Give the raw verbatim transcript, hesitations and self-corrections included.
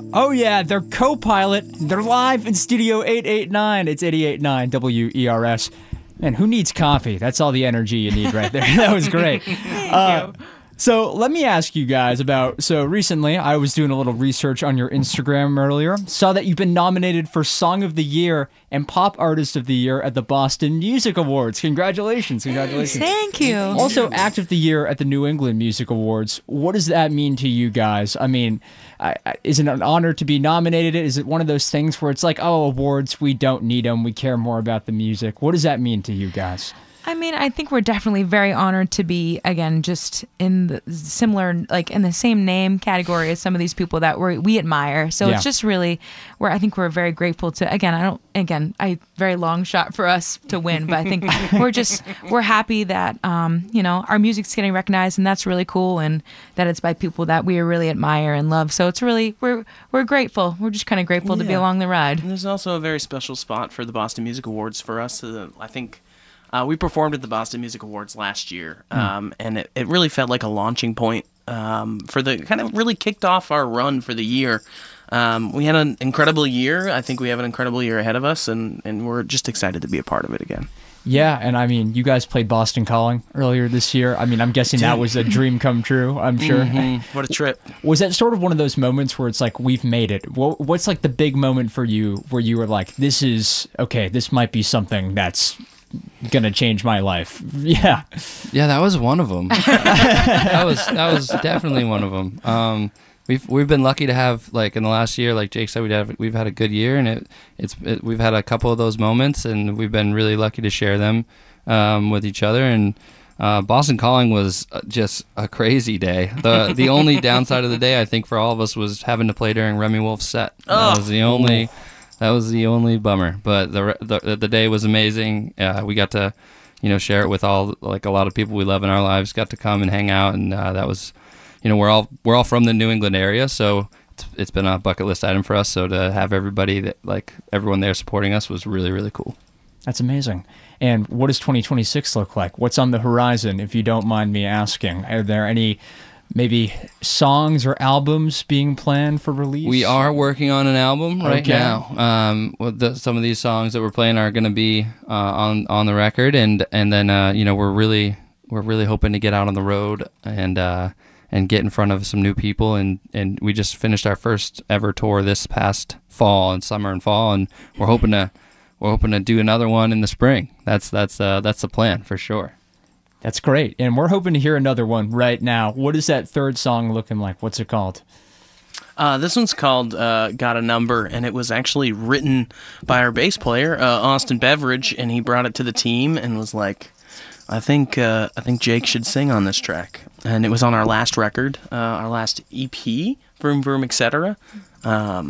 Oh yeah, they're co-pilot. They're live in Studio eight eighty-nine. It's eighty-eight point nine W E R S. Man, who needs coffee? That's all the energy you need right there. That was great. Thank Uh, you. So let me ask you guys about, so recently I was doing a little research on your Instagram earlier, saw that you've been nominated for Song of the Year and Pop Artist of the Year at the Boston Music Awards. Congratulations, congratulations. Thank you. Also, Act of the Year at the New England Music Awards. What does that mean to you guys? I mean, I, I, is it an honor to be nominated? Is it one of those things where it's like, oh, awards, we don't need them, we care more about the music? What does that mean to you guys? I mean, I think we're definitely very honored to be, again, just in the similar, like in the same name category as some of these people that we we admire. So Yeah. it's just really, where I think we're very grateful to, again, I don't, again, I very long shot for us to win, but I think we're just, we're happy that, um, you know, our music's getting recognized, and that's really cool, and that it's by people that we really admire and love. So it's really, we're, we're grateful. We're just kind of grateful to be Yeah. along the ride. And there's also a very special spot for the Boston Music Awards for us. Uh, I think uh, we performed at the Boston Music Awards last year, um, and it, it really felt like a launching point um, for the kind of really kicked off our run for the year. Um, we had an incredible year. I think we have an incredible year ahead of us, and, and we're just excited to be a part of it again. Yeah, and I mean, you guys played Boston Calling earlier this year. I mean, I'm guessing that was a dream come true, I'm sure. Mm-hmm. What a trip. Was that sort of one of those moments where it's like, we've made it? What, what's like the big moment for you where you were like, this is, okay, this might be something that's going to change my life? Yeah. Yeah, that was one of them. that was that was definitely one of them. Um, we've we've been lucky to have, like, in the last year, like Jake said, we have we've had a good year, and it it's it, we've had a couple of those moments, and we've been really lucky to share them um, with each other. And uh, Boston Calling was just a crazy day. the The only downside of the day, I think, for all of us was having to play during Remy Wolf's set. That was the only. That was the only bummer, but the the, the day was amazing. Uh, we got to, you know, share it with all, like, a lot of people we love in our lives. Got to come and hang out, and uh, that was, you know, we're all we're all from the New England area, so it's, it's been a bucket list item for us. So to have everybody that, like, everyone there supporting us was really, really cool. That's amazing. And what does twenty twenty-six look like? What's on the horizon, if you don't mind me asking? Are there any maybe songs or albums being planned for release? We are working on an album right Okay. now. Um, well, the, some of these songs that we're playing are going to be uh, on on the record, and and then uh, you know we're really we're really hoping to get out on the road and uh, and get in front of some new people, and, and we just finished our first ever tour this past fall and summer and fall, and we're hoping to we're hoping to do another one in the spring. That's that's uh, that's the plan for sure. That's great. And we're hoping to hear another one right now. What is that third song looking like? What's it called? Uh, this one's called uh, Got a Number, and it was actually written by our bass player, uh, Austin Beveridge, and he brought it to the team and was like, I think uh, I think Jake should sing on this track. And it was on our last record, uh, our last E P, Vroom Vroom, et cetera. Um,